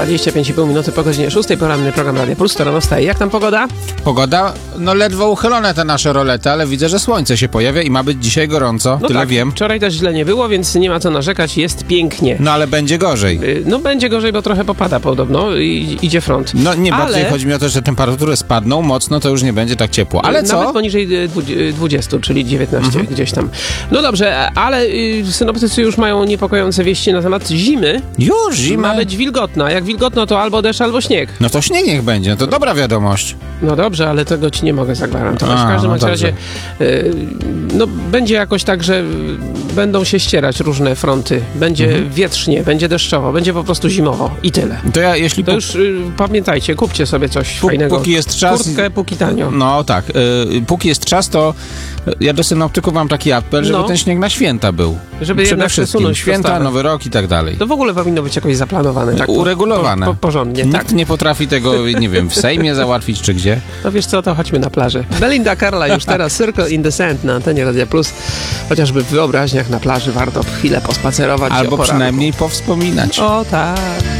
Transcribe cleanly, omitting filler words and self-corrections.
25,5 minuty po godzinie 6. Poranny program Radia Plus. To rano wstaje. Jak tam pogoda? Pogoda? No ledwo uchylone te nasze rolety, ale widzę, że słońce się pojawia i ma być dzisiaj gorąco. No Tyle tak, wiem. wczoraj też źle nie było, więc nie ma co narzekać. Jest pięknie. No ale będzie gorzej. No będzie gorzej, bo trochę popada podobno i idzie front. No nie, ale... bardziej chodzi mi o to, że temperatury spadną mocno, to już nie będzie tak ciepło. Ale co? Nawet poniżej 20, czyli 19 gdzieś tam. No dobrze, ale synoptycy już mają niepokojące wieści na temat zimy. Już zima. Ma być wilgotna. Jak wilgotno, to albo deszcz, albo śnieg. No to śnieg niech będzie, no to dobra wiadomość. No dobrze, ale tego ci nie mogę zagwarantować. W każdym razie no, będzie jakoś tak, że będą się ścierać różne fronty. Będzie wietrznie, będzie deszczowo, będzie po prostu zimowo i tyle. To ja, jeśli... To już pamiętajcie, kupcie sobie coś fajnego. Póki jest czas... Kurtkę, póki tanio. No tak, póki jest czas, to ja do synoptyków mam taki apel, żeby ten śnieg na święta był. Żeby przede jednak wszystkim przesunąć święta, dostawę. Nowy Rok i tak dalej. To w ogóle powinno być jakoś zaplanowane. Tak, uregulowane. Porządnie, Nikt tak. nie potrafi tego, nie wiem, w Sejmie załatwić czy gdzie. No wiesz co, to chodźmy na plażę. Belinda Carla już teraz, Circle in the Sand na antenie Radia Plus. Chociażby w wyobraźniach na plaży warto chwilę pospacerować. Albo przynajmniej powspominać. O tak.